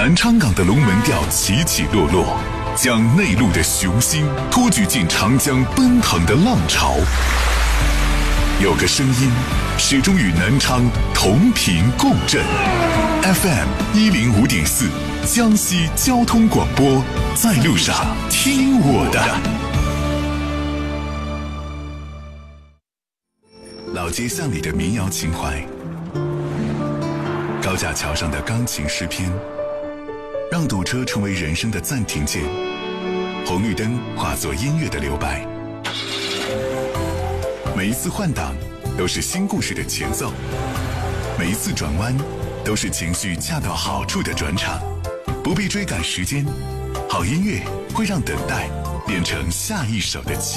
南昌港的龙门吊起起落落，将内陆的雄心托举进长江奔腾的浪潮。有个声音始终与南昌同频共振。FM 105.4，江西交通广播，在路上听我的。老街巷里的民谣情怀，高架桥上的钢琴诗篇，让堵车成为人生的暂停键，红绿灯化作音乐的留白。每一次换挡都是新故事的前奏，每一次转弯都是情绪恰到好处的转场。不必追赶时间，好音乐会让等待变成下一首的